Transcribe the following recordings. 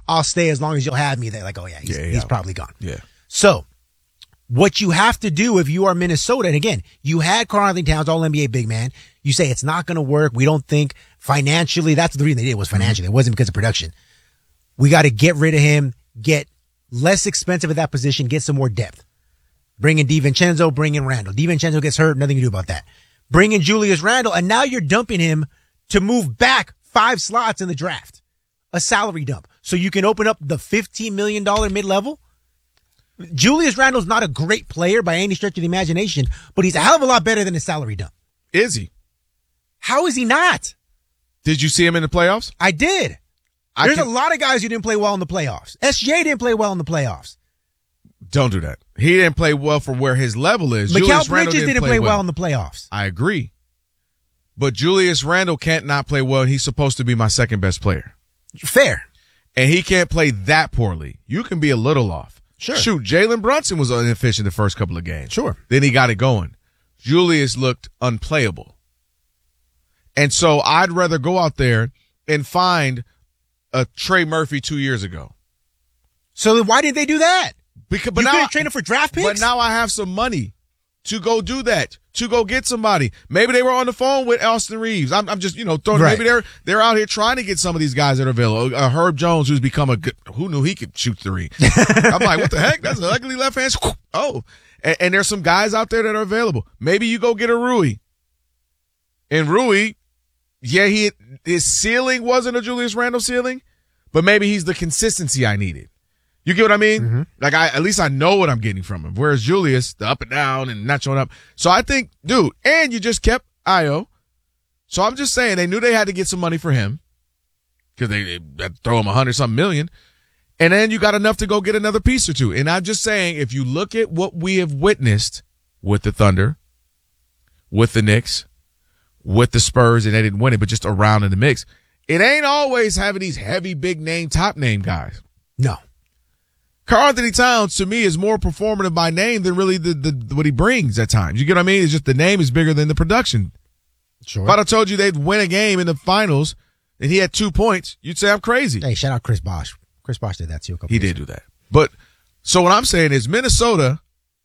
I'll stay as long as you'll have me. They're like, oh, yeah, he's probably gone. Yeah. So what you have to do if you are Minnesota, and again, you had Karl-Anthony Towns, All-NBA big man. You say it's not going to work. We don't think financially. That's the reason they did it, was financially. It wasn't because of production. We got to get rid of him, get less expensive at that position, get some more depth. Bring in DiVincenzo, bring in Randall. DiVincenzo gets hurt, nothing to do about that. Bring in Julius Randle, and now you're dumping him to move back 5 slots in the draft. A salary dump. So you can open up the $15 million mid-level. Julius Randle's not a great player by any stretch of the imagination, but he's a hell of a lot better than a salary dump. Is he? How is he not? Did you see him in the playoffs? I did. There's a lot of guys who didn't play well in the playoffs. SGA didn't play well in the playoffs. Don't do that. He didn't play well for where his level is. Mikal Bridges didn't play well in the playoffs. I agree. But Julius Randle can't not play well, and he's supposed to be my second best player. Fair. And he can't play that poorly. You can be a little off. Sure. Shoot, Jalen Brunson was inefficient the first couple of games. Sure. Then he got it going. Julius looked unplayable. And so I'd rather go out there and find a Trey Murphy 2 years ago. So then why did they do that? But you now couldn't trade him for draft picks? But now I have some money to go do that, to go get somebody. Maybe they were on the phone with Austin Reeves. I'm just, throwing. Right. Maybe they're out here trying to get some of these guys that are available. Herb Jones, who's become who knew he could shoot 3? I'm like, what the heck? That's an ugly left hand. Oh, and there's some guys out there that are available. Maybe you go get a Rui. And Rui, yeah, his ceiling wasn't a Julius Randle ceiling, but maybe he's the consistency I needed. You get what I mean? Mm-hmm. Like, at least I know what I'm getting from him. Whereas Julius, the up and down and not showing up. So I think, dude, and you just kept Ayo. So I'm just saying they knew they had to get some money for him because they had to throw him $100-something million. And then you got enough to go get another piece or two. And I'm just saying, if you look at what we have witnessed with the Thunder, with the Knicks, with the Spurs, and they didn't win it, but just around in the mix, it ain't always having these heavy, big name, top name guys. No. Karl-Anthony Towns, to me, is more performative by name than really the what he brings at times. You get what I mean? It's just the name is bigger than the production. Sure. If I'd have told you they'd win a game in the finals and he had 2 points, you'd say I'm crazy. Hey, shout out Chris Bosh. Chris Bosh did that too. He did do that. But so what I'm saying is Minnesota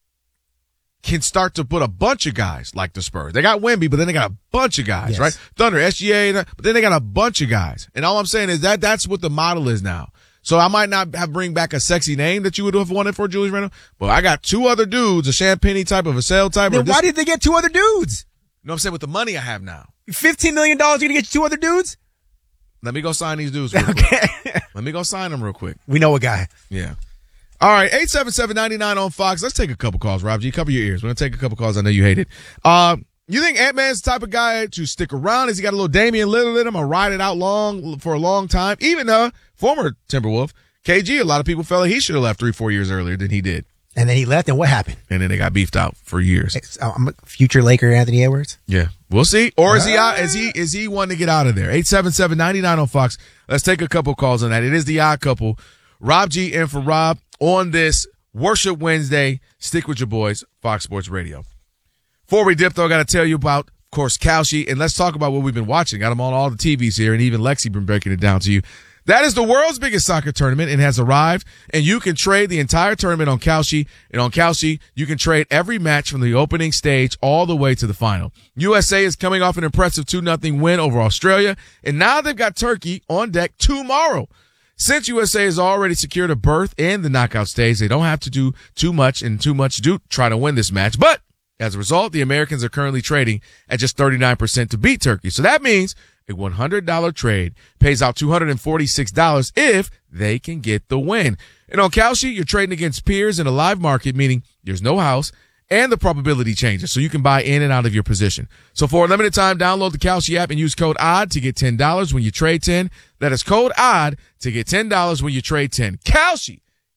can start to put a bunch of guys like the Spurs. They got Wemby, but then they got a bunch of guys, right? Thunder, SGA, but then they got a bunch of guys. And all I'm saying is that's what the model is now. So I might not bring back a sexy name that you would have wanted for Julius Randle, but I got 2 other dudes, a Champagne type of a sale type. Then why did they get 2 other dudes? You know what I'm saying? With the money I have now. $15 million, you're going to get 2 other dudes? Let me go sign these dudes real quick. Let me go sign them real quick. We know a guy. Yeah. All right, 877-99 on Fox. Let's take a couple calls, Rob G. Cover your ears. We're going to take a couple calls. I know you hate it. You think Ant-Man's the type of guy to stick around? Has he got a little Damian Lillard in him or ride it out for a long time? Even former Timberwolf, KG, a lot of people felt like he should have left 3-4 years earlier than he did. And then he left, and what happened? And then they got beefed out for years. Future Laker Anthony Edwards? Yeah, we'll see. Or is he out? Is he one to get out of there? 877-99 on Fox. Let's take a couple calls on that. It is the Odd Couple. Rob G in for Rob on this Worship Wednesday. Stick with your boys, Fox Sports Radio. Before we dip, though, I got to tell you about, of course, Kalshi, and let's talk about what we've been watching. Got them on all the TVs here, and even Lexi been breaking it down to you. That is the world's biggest soccer tournament and has arrived, and you can trade the entire tournament on Kalshi. And on Kalshi, you can trade every match from the opening stage all the way to the final. USA is coming off an impressive 2-0 win over Australia, and now they've got Turkey on deck tomorrow. Since USA has already secured a berth in the knockout stage, they don't have to do too much try to win this match. But as a result, the Americans are currently trading at just 39% to beat Turkey. So that means a $100 trade pays out $246 if they can get the win. And on Kalshi, you're trading against peers in a live market, meaning there's no house and the probability changes, so you can buy in and out of your position. So for a limited time, download the Kalshi app and use code ODD to get $10 when you trade 10. That is code ODD to get $10 when you trade 10. Kalshi,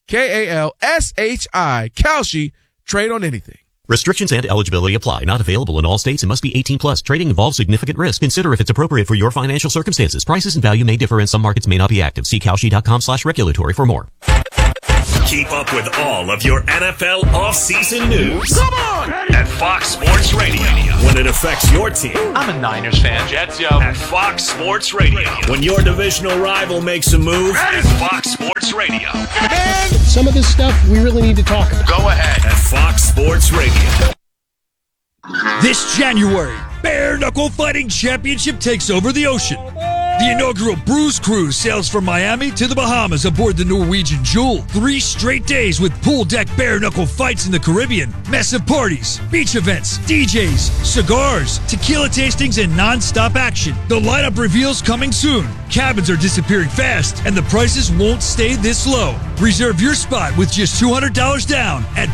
Kalshi, Kalshi, trade on anything. Restrictions and eligibility apply. Not available in all states and must be 18 plus. Trading involves significant risk. Consider if it's appropriate for your financial circumstances. Prices and value may differ and some markets may not be active. See Kalshi.com/regulatory for more. Keep up with all of your NFL offseason news. Come on! At Fox Sports Radio. When it affects your team. I'm a Niners fan. Jets, yo. At Fox Sports Radio. When your divisional rival makes a move. At Fox Sports Radio. Some of this stuff we really need to talk about. Go ahead at Fox Sports Radio. This January, Bare Knuckle Fighting Championship takes over the ocean. The inaugural Bruise Cruise sails from Miami to the Bahamas aboard the Norwegian Jewel. 3 straight days with pool deck bare knuckle fights in the Caribbean, massive parties, beach events, DJs, cigars, tequila tastings, and non-stop action. The lineup reveals coming soon. Cabins are disappearing fast, and the prices won't stay this low. Reserve your spot with just $200 down at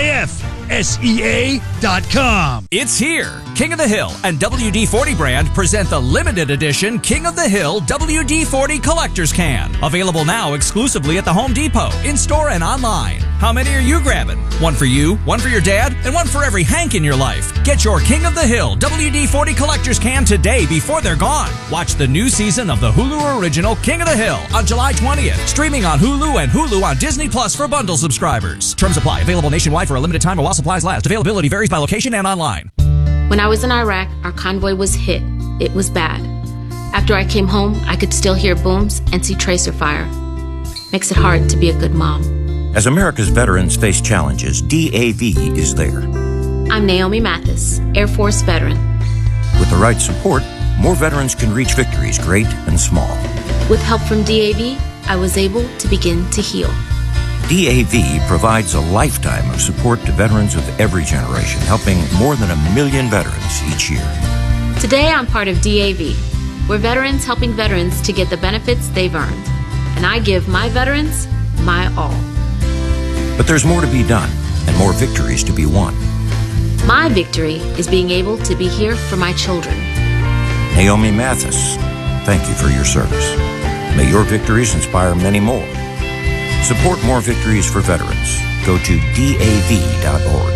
BKFSEA.com. It's here. King of the Hill and WD-40 brand present the limited edition King of the Hill WD-40 Collector's Can. Available now exclusively at the Home Depot, in-store and online. How many are you grabbing? One for you, one for your dad, and one for every Hank in your life. Get your King of the Hill WD-40 Collector's Can today before they're gone. Watch the new season of the Hulu original King of the Hill on July 20th. Streaming on Hulu and Hulu on Disney Plus for bundle subscribers. Terms apply. Available nationwide for a limited time while supplies last. Availability varies by location and online. When I was in Iraq, our convoy was hit. It was bad. After I came home, I could still hear booms and see tracer fire. Makes it hard to be a good mom. As America's veterans face challenges, DAV is there. I'm Naomi Mathis, Air Force veteran. With the right support, more veterans can reach victories great and small. With help from DAV, I was able to begin to heal. DAV provides a lifetime of support to veterans of every generation, helping more than 1 million veterans each year. Today, I'm part of DAV. We're veterans helping veterans to get the benefits they've earned. And I give my veterans my all. But there's more to be done and more victories to be won. My victory is being able to be here for my children. Naomi Mathis, thank you for your service. May your victories inspire many more. Support more victories for veterans. Go to DAV.org.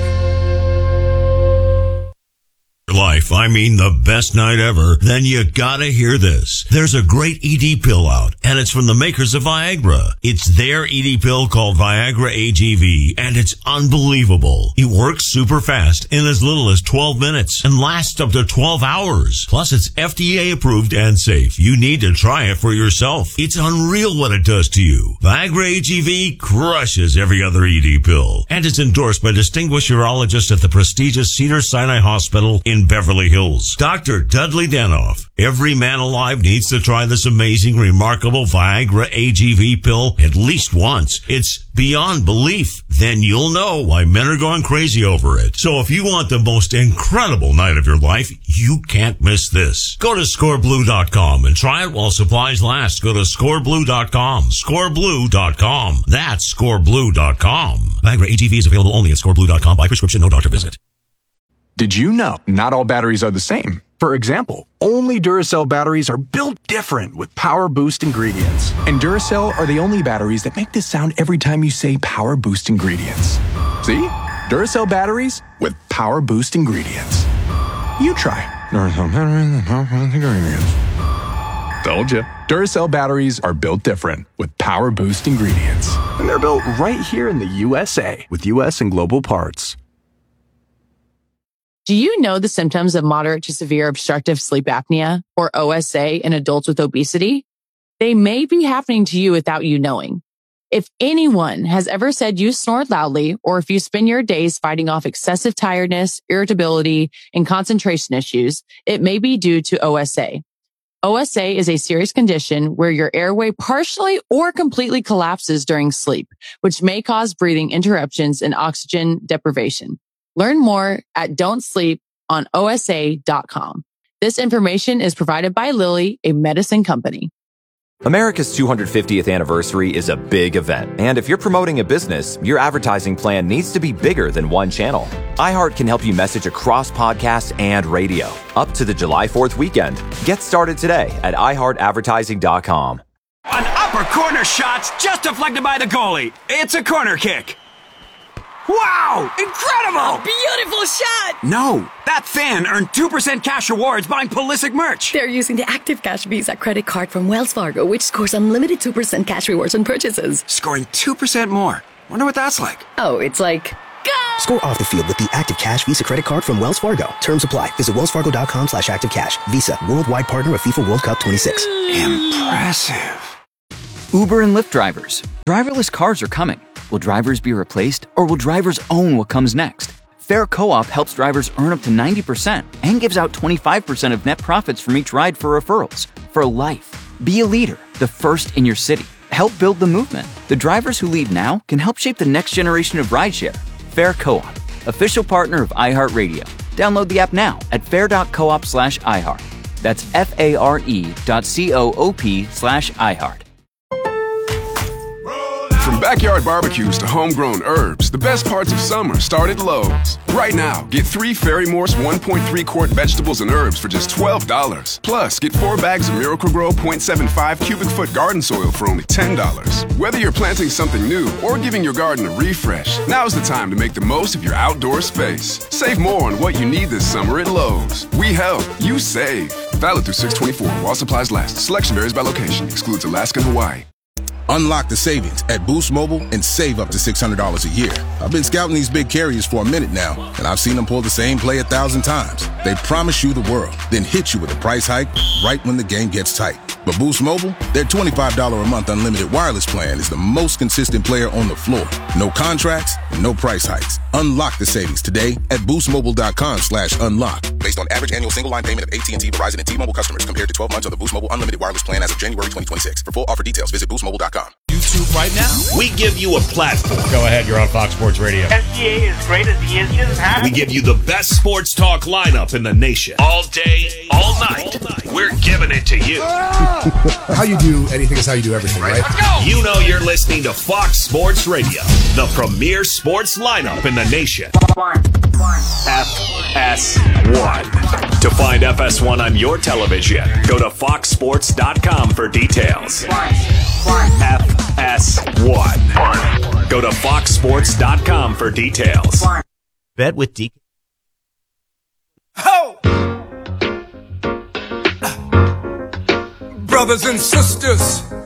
Life, I mean the best night ever, then you gotta hear this. There's a great ED pill out, and it's from the makers of Viagra. It's their ED pill called Viagra AGV, and it's unbelievable. It works super fast in as little as 12 minutes and lasts up to 12 hours. Plus, it's FDA approved and safe. You need to try it for yourself. It's unreal what it does to you. Viagra AGV crushes every other ED pill, and it's endorsed by distinguished urologists at the prestigious Cedars-Sinai Hospital in Beverly Hills. Dr. Dudley Danoff. Every man alive needs to try this amazing, remarkable Viagra AGV pill at least once. It's beyond belief. Then you'll know why men are going crazy over it. So if you want the most incredible night of your life, you can't miss this. Go to scoreblue.com and try it while supplies last. Go to scoreblue.com. Scoreblue.com. That's scoreblue.com. Viagra AGV is available only at scoreblue.com by prescription, no doctor visit. Did you know not all batteries are the same? For example, only Duracell batteries are built different with Power Boost ingredients. And Duracell are the only batteries that make this sound every time you say Power Boost ingredients. See? Duracell batteries with Power Boost ingredients. You try. Duracell batteries with Power Boost ingredients. Told you. Duracell batteries are built different with Power Boost ingredients. And they're built right here in the USA with US and global parts. Do you know the symptoms of moderate to severe obstructive sleep apnea, or OSA, in adults with obesity? They may be happening to you without you knowing. If anyone has ever said you snore loudly, or if you spend your days fighting off excessive tiredness, irritability, and concentration issues, it may be due to OSA. OSA is a serious condition where your airway partially or completely collapses during sleep, which may cause breathing interruptions and oxygen deprivation. Learn more at don'tsleeponosa.com. This information is provided by Lilly, a medicine company. America's 250th anniversary is a big event, and if you're promoting a business, your advertising plan needs to be bigger than one channel. iHeart can help you message across podcast and radio, up to the July 4th weekend. Get started today at iHeartAdvertising.com. An upper corner shot's just deflected by the goalie. It's a corner kick. Wow! Incredible! A beautiful shot! No, that fan earned 2% cash rewards buying Pulisic merch. They're using the Active Cash Visa credit card from Wells Fargo, which scores unlimited 2% cash rewards on purchases. Scoring 2% more. Wonder what that's like. Oh, it's like... Go! Score off the field with the Active Cash Visa credit card from Wells Fargo. Terms apply. Visit wellsfargo.com/activecash. Visa, worldwide partner of FIFA World Cup 26. Impressive. Uber and Lyft drivers. Driverless cars are coming. Will drivers be replaced, or will drivers own what comes next? Fair Co-op helps drivers earn up to 90% and gives out 25% of net profits from each ride for referrals. For life. Be a leader, the first in your city. Help build the movement. The drivers who lead now can help shape the next generation of rideshare. Fair Co-op, official partner of iHeartRadio. Download the app now at fair.coop/iHeart. That's FARE.coop/iHeart. From backyard barbecues to homegrown herbs, the best parts of summer start at Lowe's. Right now, get 3 Ferry-Morse 1.3-quart vegetables and herbs for just $12. Plus, get 4 bags of Miracle-Gro 0.75 cubic foot garden soil for only $10. Whether you're planting something new or giving your garden a refresh, now's the time to make the most of your outdoor space. Save more on what you need this summer at Lowe's. We help, you save. Valid through 6/24 while supplies last. Selection varies by location. Excludes Alaska and Hawaii. Unlock the savings at Boost Mobile and save up to $600 a year. I've been scouting these big carriers for a minute now, and I've seen them pull the same play 1,000 times. They promise you the world, then hit you with a price hike right when the game gets tight. But Boost Mobile, their $25 a month unlimited wireless plan is the most consistent player on the floor. No contracts, no price hikes. Unlock the savings today at boostmobile.com/unlock. Based on average annual single line payment of AT&T, Verizon, and T-Mobile customers compared to 12 months of the Boost Mobile unlimited wireless plan as of January 2026. For full offer details, visit boostmobile.com. YouTube right now. We give you a platform. Go ahead, you're on Fox Sports Radio. SGA is great as he is just happy. We give you the best sports talk lineup in the nation. All day, all night. We're giving it to you. How you do anything is how you do everything, right? Let's go. You know you're listening to Fox Sports Radio, the premier sports lineup in the nation. FS1. To find FS1 on your television, go to foxsports.com for details. FS1. Go to foxsports.com for details. Bet with DK. Ho! Brothers and sisters,